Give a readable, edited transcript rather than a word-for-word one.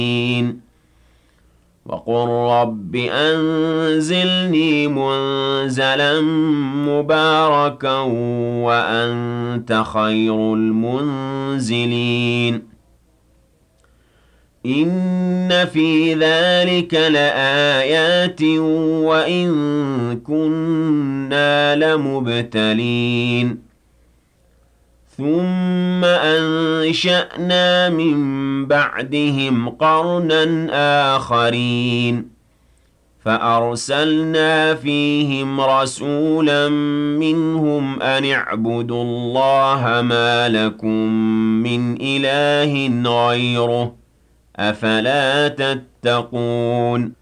وقل رب أنزلني منزلا مباركا وأنت خير المنزلين إن في ذلك لآيات وإن كنا لمبتلين ثم أنشأنا من بعدهم قرنا آخرين فأرسلنا فيهم رسولا منهم أن اعبدوا الله ما لكم من إله غيره أفلا تتقون